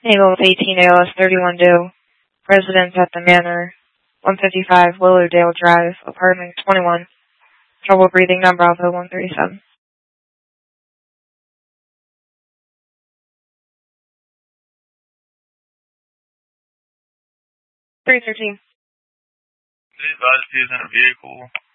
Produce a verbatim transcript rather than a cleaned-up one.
Eagles eighteen A L S thirty-one due. Residence at the Manor, one fifty-five Willowdale Drive, apartment twenty-one. Trouble breathing, number Bravo one thirty-seven. three thirteen. Did he advise he was in a vehicle?